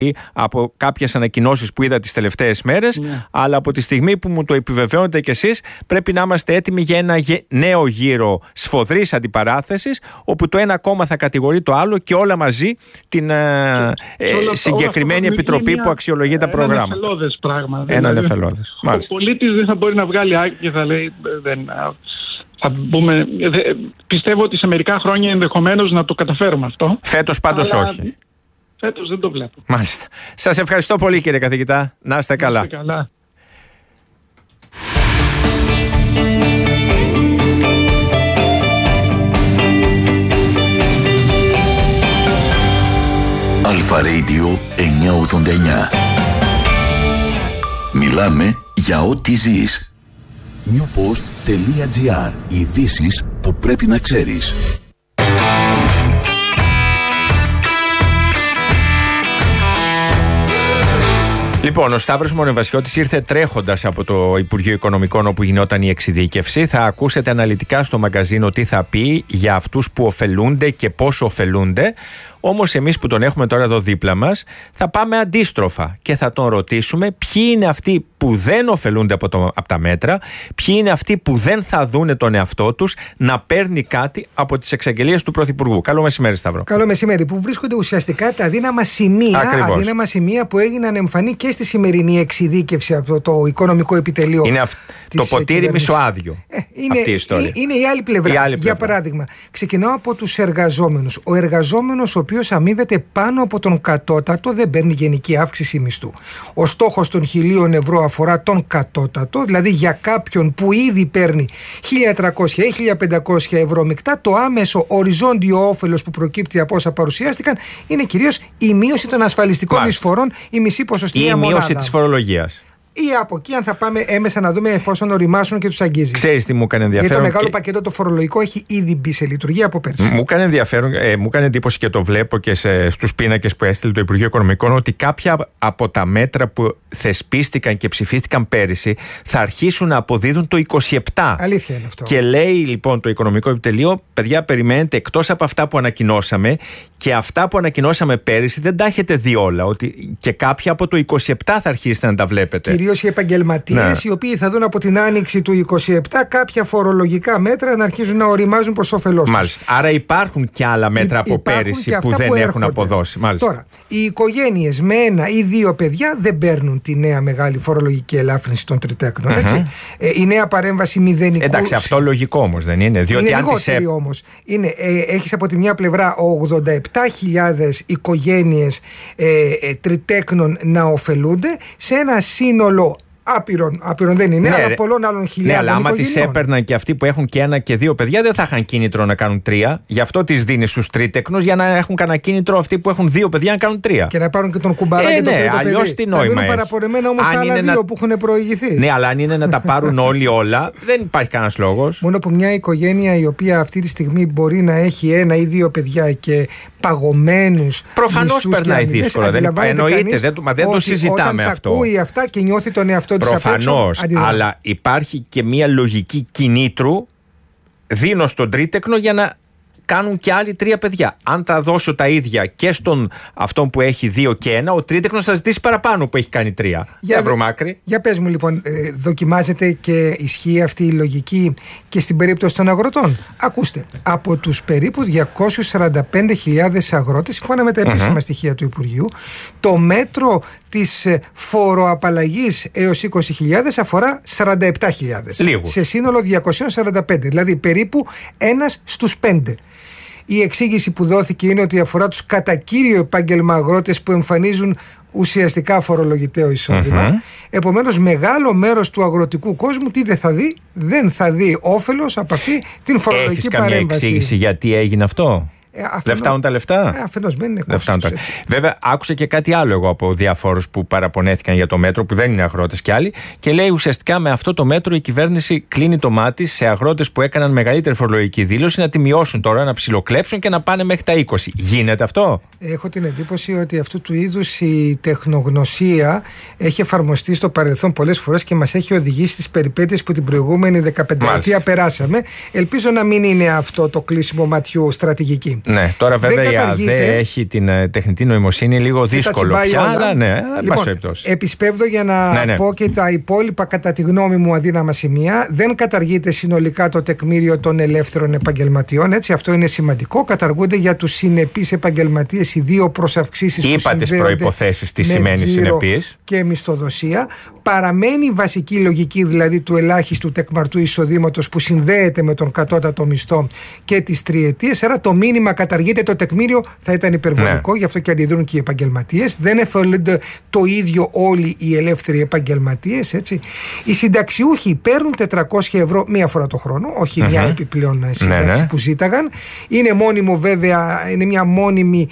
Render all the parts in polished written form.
από κάποιες ανακοινώσεις που είδα τις τελευταίες μέρες, αλλά από τη στιγμή που μου το επιβεβαιώνετε κι εσείς, πρέπει να είμαστε έτοιμοι για ένα νέο γύρο σφοδρής αντιπαράθεσης, όπου το ένα κόμμα θα κατηγορεί το άλλο και όλα μαζί την συγκεκριμένη επιτροπή που αξιολογεί τα προγράμματα. Ένα νεφελώδες πράγμα. Ένα νεφελώδες. Ο πολίτης δεν θα μπορεί να βγάλει άκρη και θα λέει... πιστεύω ότι σε μερικά χρόνια ενδεχομένως να το καταφέρουμε αυτό. Φέτος πάντως όχι. Φέτος δεν το βλέπω. Μάλιστα. Σας ευχαριστώ πολύ, κύριε καθηγητά. Να είστε καλά. Να είστε καλά. Αλφα Radio 989. Μιλάμε για ό,τι ζεις. newpost.gr. Ειδήσεις που πρέπει να ξέρεις. Λοιπόν, ο Σταύρος Μονεβασιώτης ήρθε τρέχοντας από το Υπουργείο Οικονομικών, όπου γινόταν η εξειδίκευση. Θα ακούσετε αναλυτικά στο μαγκαζίνο τι θα πει για αυτούς που ωφελούνται και πόσο ωφελούνται. Όμως εμείς που τον έχουμε τώρα εδώ δίπλα μας, θα πάμε αντίστροφα και θα τον ρωτήσουμε ποιοι είναι αυτοί που δεν ωφελούνται από τα μέτρα, ποιοι είναι αυτοί που δεν θα δούνε τον εαυτό τους να παίρνει κάτι από τις εξαγγελίες του Πρωθυπουργού. Καλό μεσημέρι, Σταύρο. Καλό μεσημέρι. Που βρίσκονται ουσιαστικά τα αδύναμα σημεία που έγιναν εμφανή και στη σημερινή εξειδίκευση από το Οικονομικό Επιτελείο. Είναι το ποτήρι μισοάδιο. Αυτή η ιστορία. Είναι η άλλη πλευρά. Για παράδειγμα, ξεκινάω από τους εργαζόμενους. Ο εργαζόμενος, ο οποίος αμείβεται πάνω από τον κατώτατο, δεν παίρνει γενική αύξηση μισθού. Ο στόχος των 1.000 ευρώ αφορά τον κατώτατο, δηλαδή για κάποιον που ήδη παίρνει 1.300 ή 1.500 ευρώ μεικτά, το άμεσο οριζόντιο όφελος που προκύπτει από όσα παρουσιάστηκαν είναι κυρίως η μείωση των ασφαλιστικών εισφορών, η μισή ποσοστιαία μονάδα. Η μείωση της φορολογίας. Ή από εκεί, αν θα πάμε έμεσα να δούμε, εφόσον οριμάσουν και τους αγγίζει. Ξέρεις τι μου έκανε ενδιαφέρον? Γιατί το μεγάλο πακέτο το φορολογικό έχει ήδη μπει σε λειτουργία από πέρσι. Μου έκανε ενδιαφέρον, μου έκανε εντύπωση και το βλέπω και στους πίνακες που έστειλε το Υπουργείο Οικονομικών, ότι κάποια από τα μέτρα που θεσπίστηκαν και ψηφίστηκαν πέρυσι θα αρχίσουν να αποδίδουν το 27. Αλήθεια είναι αυτό. Και λέει λοιπόν το Οικονομικό Επιτελείο, παιδιά, περιμένετε, εκτός από αυτά που ανακοινώσαμε, και αυτά που ανακοινώσαμε πέρυσι δεν τα έχετε δει όλα. Ότι και κάποια από το 27 θα αρχίσετε να τα βλέπετε. Κυρίως οι επαγγελματίες, οι οποίοι θα δουν από την άνοιξη του 27 κάποια φορολογικά μέτρα να αρχίζουν να οριμάζουν προς όφελός τους. Μάλιστα. Άρα υπάρχουν και άλλα μέτρα από πέρυσι που δεν έχουν αποδώσει. Μάλιστα. Τώρα, οι οικογένειες με 1 ή 2 παιδιά δεν παίρνουν τη νέα μεγάλη φορολογική ελάφρυνση των τριτέκνων. Έτσι. Η νέα παρέμβαση μηδενικού. Εντάξει, αυτό λογικό όμως δεν είναι? Διότι είναι λιγότερη όμως. Έχεις από τη μια πλευρά 87.000 οικογένειες τριτέκνων να ωφελούνται σε ένα σύνολο άπειρον δεν είναι, αλλά πολλών άλλων χιλιάδων. Ναι, αλλά άμα τις έπαιρναν και αυτοί που έχουν και 1 και 2 παιδιά, δεν θα είχαν κίνητρο να κάνουν 3. Γι' αυτό τις δίνει στους τρίτεκνους, για να έχουν κανένα κίνητρο αυτοί που έχουν 2 παιδιά να κάνουν 3. Και να πάρουν και τον κουμπαρά και τον τρίτο παιδί. Αλλιώς τι νόημα έχει? Θα παραπορεμένα όμως τα άλλα 2 που έχουν προηγηθεί. Ναι, αλλά αν είναι να τα πάρουν όλοι όλα, δεν υπάρχει κανένας λόγος. Μόνο που μια οικογένεια η οποία αυτή τη στιγμή μπορεί να έχει 1 ή 2 παιδιά και παγωμένους. Προφανώς περνάει δύσκολα. Εννοείται, δεν το συζητάμε αυτό. Όταν ακούει αυτά και νιώθει τον εαυτό της απ' έξω. Προφανώς, αλλά υπάρχει και μια λογική κινήτρου. Δίνω στον τρίτεκνο για να κάνουν και άλλοι 3 παιδιά. Αν τα δώσω τα ίδια και στον αυτόν που έχει 2 και 1, ο τρίτεκνος θα ζητήσει παραπάνω που έχει κάνει 3. Για βρομάκρη. Για πες μου λοιπόν, δοκιμάζεται και ισχύει αυτή η λογική και στην περίπτωση των αγροτών? Ακούστε, από τους περίπου 245.000 αγρότες, σύμφωνα με τα επίσημα στοιχεία του Υπουργείου, το μέτρο της φοροαπαλλαγής έως 20.000 αφορά 47.000. Λίγο. Σε σύνολο 245, δηλαδή περίπου 1 στους 5. Η εξήγηση που δόθηκε είναι ότι αφορά τους κατά κύριο επάγγελμα αγρότες που εμφανίζουν ουσιαστικά φορολογητέο εισόδημα. Επομένως, μεγάλο μέρος του αγροτικού κόσμου τι δεν θα δει? Δεν θα δει όφελος από αυτή την φορολογική παρέμβαση. Έχεις καμία εξήγηση γιατί έγινε αυτό? Δεν φτάνουν τα λεφτά. Αφενός δεν είναι κόστος. Βέβαια, άκουσα και κάτι άλλο εγώ από διαφόρους που παραπονέθηκαν για το μέτρο, που δεν είναι αγρότες κι άλλοι, και λέει ουσιαστικά με αυτό το μέτρο η κυβέρνηση κλείνει το μάτι σε αγρότες που έκαναν μεγαλύτερη φορολογική δήλωση να τη μειώσουν τώρα, να ψιλοκλέψουν και να πάνε μέχρι τα 20. Γίνεται αυτό? Έχω την εντύπωση ότι αυτού του είδους η τεχνογνωσία έχει εφαρμοστεί στο παρελθόν πολλές φορές και μας έχει οδηγήσει στις περιπέτειες που την προηγούμενη 15ετία περάσαμε. Ελπίζω να μην είναι αυτό το κλείσιμο ματιού στρατηγική. Ναι, τώρα βέβαια η ΑΔΕ έχει την τεχνητή νοημοσύνη λίγο δύσκολο πια, αλλά ναι, λοιπόν, επισπεύδω για να πω και τα υπόλοιπα κατά τη γνώμη μου αδύναμα σημεία. Δεν καταργείται συνολικά το τεκμήριο των ελεύθερων επαγγελματιών, έτσι, αυτό είναι σημαντικό. Καταργούνται για τους συνεπείς επαγγελματίες οι δύο προσαυξήσεις που συνδέονται. Είπα τις προϋποθέσεις, τι σημαίνει συνεπείς. Και μισθοδοσία. Παραμένει η βασική λογική δηλαδή του ελάχιστου τεκμαρτού εισοδήματος που συνδέεται με τον κατώτατο μισθό και τις τριετίες. Άρα το μήνυμα καταργείται, το τεκμήριο θα ήταν υπερβολικό, γι' αυτό και αντιδρούν και οι επαγγελματίες. Δεν εφαλούνται το ίδιο όλοι οι ελεύθεροι επαγγελματίες, έτσι. Οι συνταξιούχοι παίρνουν 400 ευρώ μία φορά το χρόνο, όχι μια επιπλέον σύνταξη που ζήταγαν. Είναι μόνιμο βέβαια, είναι μια μόνιμη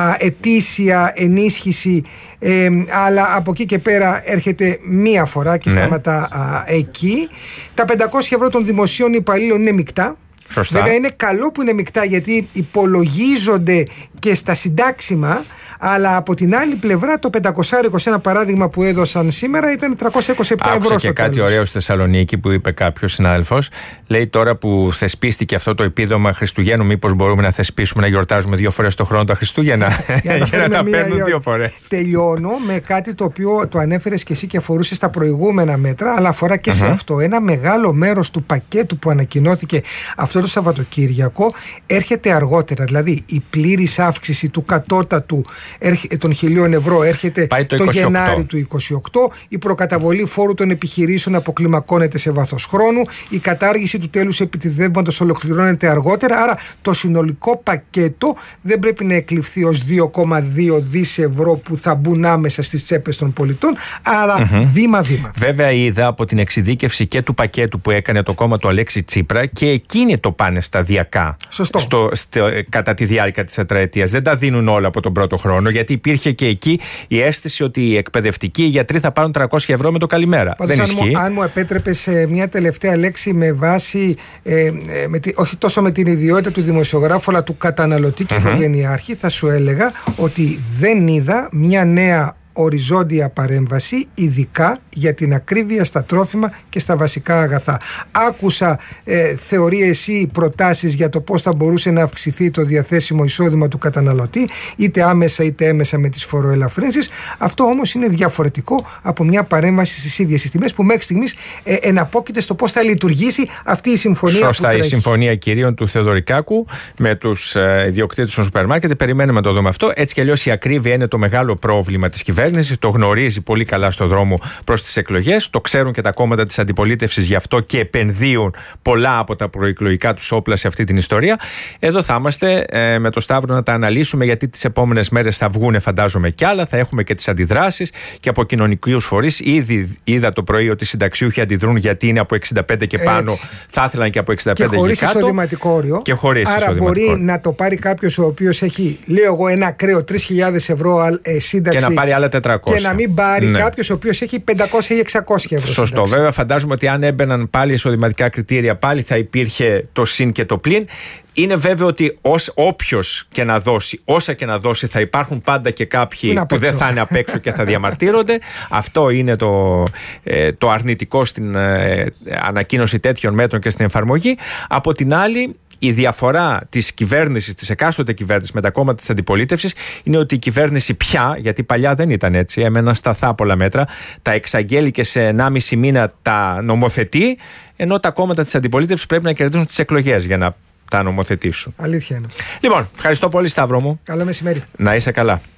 ετήσια ενίσχυση, αλλά από εκεί και πέρα έρχεται μία φορά και σταματά εκεί. Τα 500 ευρώ των δημοσίων υπαλλήλων είναι μεικτά. Σωστά. Βέβαια είναι καλό που είναι μεικτά, γιατί υπολογίζονται και στα συντάξιμα, αλλά από την άλλη πλευρά το 500 σε ένα παράδειγμα που έδωσαν σήμερα ήταν 327 ευρώ στο και κάτι τέλος. ωραίο στη Θεσσαλονίκη που είπε κάποιος συνάδελφος. Λέει τώρα που θεσπίστηκε αυτό το επίδομα Χριστουγέννου, μήπως μπορούμε να θεσπίσουμε να γιορτάζουμε 2 φορές το χρόνο τα Χριστούγεννα για να τα παίρνουν 2 φορές. Τελειώνω με κάτι το οποίο το ανέφερες και εσύ και αφορούσε στα προηγούμενα μέτρα, αλλά αφορά και σε αυτό. Ένα μεγάλο μέρος του πακέτου που ανακοινώθηκε αυτό το Σαββατοκύριακο έρχεται αργότερα. Δηλαδή η πλήρης αύξηση του κατώτατου των 1.000 ευρώ έρχεται το Γενάρη του 2028. Η προκαταβολή φόρου των επιχειρήσεων αποκλιμακώνεται σε βάθος χρόνου. Η κατάργηση του τέλους επιτιδεύματος ολοκληρώνεται αργότερα. Άρα το συνολικό πακέτο δεν πρέπει να εκλειφθεί ως 2,2 δις ευρώ που θα μπουν άμεσα στις τσέπες των πολιτών, αλλά βήμα-βήμα. Βέβαια είδα από την εξειδίκευση και του πακέτου που έκανε το κόμμα του Αλέξη Τσίπρα και εκείνοι το πάνε σταδιακά. Κατά τη διάρκεια της τετραετίας. Δεν τα δίνουν όλα από τον πρώτο χρόνο, γιατί υπήρχε και εκεί η αίσθηση ότι οι εκπαιδευτικοί, οι γιατροί θα πάρουν 300 ευρώ με το καλημέρα. Πάντως, δεν ισχύει. Αν μου επέτρεπες μια τελευταία λέξη με βάση, όχι τόσο με την ιδιότητα του δημοσιογράφου, αλλά του καταναλωτή και οικογενειάρχη, θα σου έλεγα ότι δεν είδα μια νέα οριζόντια παρέμβαση, ειδικά για την ακρίβεια στα τρόφιμα και στα βασικά αγαθά. Άκουσα θεωρίες ή προτάσεις για το πώς θα μπορούσε να αυξηθεί το διαθέσιμο εισόδημα του καταναλωτή, είτε άμεσα είτε έμεσα με τις φοροελαφρύνσεις. Αυτό όμως είναι διαφορετικό από μια παρέμβαση στις ίδιες τις τιμές που μέχρι στιγμής εναπόκειται στο πώς θα λειτουργήσει αυτή η συμφωνία. Σωστά, η συμφωνία κυρίων του Θεοδωρικάκου με τους ιδιοκτήτες των σούπερ μάρκετ. Περιμένουμε να το δούμε αυτό. Έτσι κι αλλιώς η ακρίβεια είναι το μεγάλο πρόβλημα της κυβέρνησης. Το γνωρίζει πολύ καλά στο δρόμο προς τις εκλογές. Το ξέρουν και τα κόμματα της αντιπολίτευσης, γι' αυτό και επενδύουν πολλά από τα προεκλογικά τους όπλα σε αυτή την ιστορία. Εδώ θα είμαστε με το Σταύρο να τα αναλύσουμε, γιατί τις επόμενες μέρες θα βγουν, φαντάζομαι, κι άλλα. Θα έχουμε και τις αντιδράσεις και από κοινωνικούς φορείς. Ήδη είδα το πρωί ότι οι συνταξιούχοι αντιδρούν, γιατί είναι από 65 και πάνω. Θα ήθελαν και από 65 και χωρίς κάτω. Εισοδηματικό όριο. Και χωρίς άρα εισοδηματικό. Μπορεί να το πάρει κάποιος ο οποίος έχει, λέω εγώ, ένα ακραίο 3.000 ευρώ σύνταξη. Και να πάρει άλλα 400. Και να μην πάρει κάποιος ο οποίος έχει 500 ή 600 ευρώ. Σωστό. Σύνταξη. Βέβαια, φαντάζομαι ότι αν έμπαιναν πάλι εισοδηματικά κριτήρια, πάλι θα υπήρχε το συν και το πλην. Είναι βέβαιο ότι όποιος και να δώσει, όσα και να δώσει, θα υπάρχουν πάντα και κάποιοι που δεν θα είναι απ' έξω και θα διαμαρτύρονται. Αυτό είναι το αρνητικό στην ανακοίνωση τέτοιων μέτρων και στην εφαρμογή. Από την άλλη, η διαφορά της κυβέρνησης, της εκάστοτε κυβέρνησης με τα κόμματα της αντιπολίτευσης είναι ότι η κυβέρνηση πια, γιατί παλιά δεν ήταν έτσι, έμεναν σταθά πολλά μέτρα, τα εξαγγέλει και σε 1,5 μήνα τα νομοθετεί, ενώ τα κόμματα της αντιπολίτευσης πρέπει να κερδίσουν τις εκλογές για να τα νομοθετήσουν. Αλήθεια είναι. Λοιπόν, ευχαριστώ πολύ, Σταύρο μου. Καλό μεσημέρι. Να είσαι καλά.